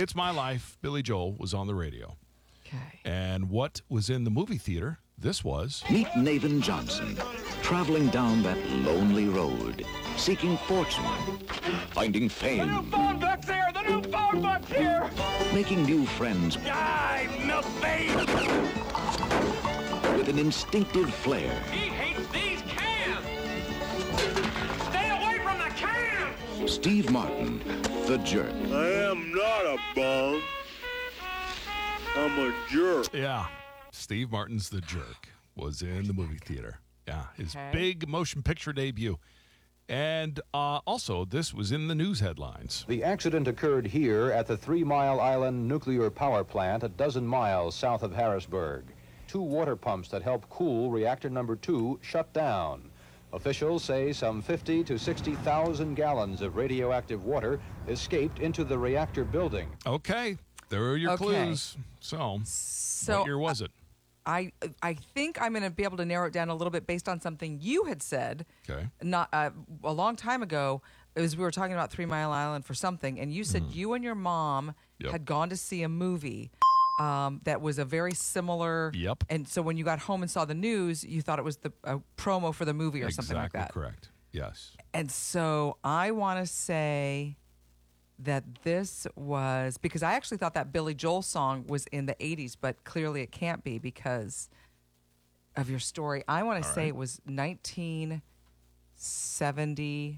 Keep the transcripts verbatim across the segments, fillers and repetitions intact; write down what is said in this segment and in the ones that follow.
It's My Life. Billy Joel was on the radio. Okay. And what was in the movie theater? This was... Meet Nathan Johnson, traveling down that lonely road, seeking fortune, finding fame. The new phone book's here! The new phone book's here! Making new friends. Die, milkmaid! With an instinctive flair. He hates these cans! Stay away from the cans! Steve Martin, the jerk. I am not a bum. I'm a jerk. Yeah. Steve Martin's The Jerk was in the movie theater. Yeah, his Okay. big motion picture debut. And uh, also, this was in the news headlines. The accident occurred here at the Three Mile Island Nuclear Power Plant, a dozen miles south of Harrisburg. Two water pumps that help cool reactor number two shut down. Officials say some fifty to sixty thousand gallons of radioactive water escaped into the reactor building. Okay, there are your Okay. clues. So, So what year was it? I I think I'm going to be able to narrow it down a little bit based on something you had said Okay. not uh, a long time ago. It was we were talking about Three Mile Island for something, and you said you and your mom Yep. had gone to see a movie um, that was a very similar. Yep. And so when you got home and saw the news, you thought it was the a promo for the movie or Exactly something like that. correct. Yes. And so I want to say that this was because I actually thought that Billy Joel song was in the eighties, but clearly it can't be because of your story. I want to All say right. it was nineteen seventy-seven.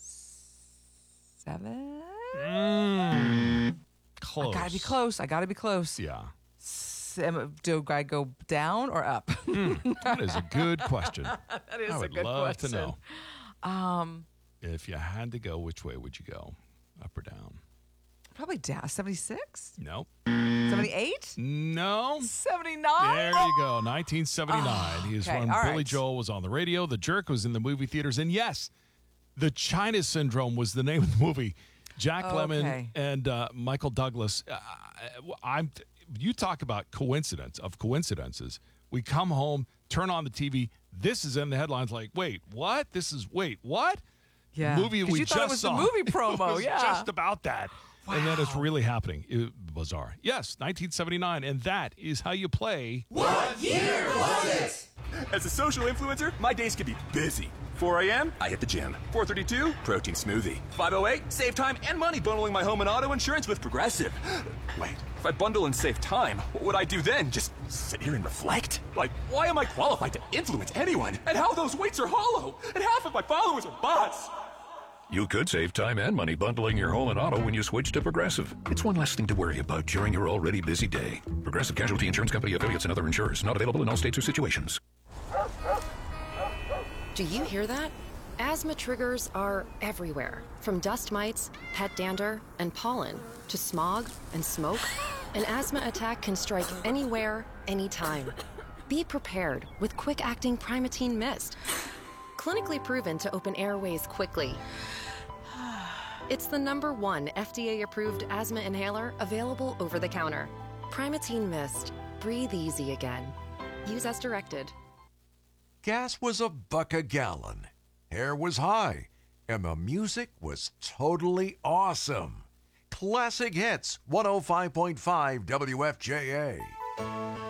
Close. I gotta be close. I gotta be close. Yeah. S- am- Do I go down or up? That is a good question. that is I a would good love question. to know. Um, If you had to go, which way would you go? Up or down? probably down. seventy-six? No. seventy-eight? No. seventy-nine? There you go. nineteen seventy-nine. He is okay, when all Billy right. Joel was on the radio. The Jerk was in the movie theaters. And yes, The China Syndrome was the name of the movie. Jack Lemmon Okay. and uh, Michael Douglas. Uh, I'm. You talk about coincidence of coincidences. We come home, turn on the T V. This is in the headlines. Like, wait, what? This is wait, what? Yeah. Movie 'Cause we you just thought it was saw. the movie promo, it was yeah. just about that. And then it's Wow. really happening. It, bizarre. Yes, nineteen seventy-nine, and that is how you play. As a social influencer, my days can be busy. four a.m., I hit the gym. four thirty-two, protein smoothie. five oh eight, save time and money bundling my home and auto insurance with Progressive. Wait, if I bundle and save time, what would I do then? Just sit here and reflect? Like, why am I qualified to influence anyone? And how those weights are hollow? And half of my followers are bots. You could save time and money bundling your home and auto when you switch to Progressive. It's one less thing to worry about during your already busy day. Progressive Casualty Insurance Company affiliates and other insurers. Not available in all states or situations. Do you hear that? Asthma triggers are everywhere, from dust mites, pet dander, and pollen, to smog and smoke. An asthma attack can strike anywhere, anytime. Be prepared with quick-acting Primatene Mist. Clinically proven to open airways quickly. It's the number one F D A-approved asthma inhaler available over the counter. Primatene Mist. Breathe easy again. Use as directed. Gas was a buck a gallon. Hair was high. And the music was totally awesome. Classic Hits, one oh five point five W F J A.